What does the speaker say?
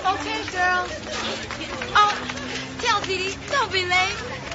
Okay, girl. Oh, tell Dee Dee, don't be late.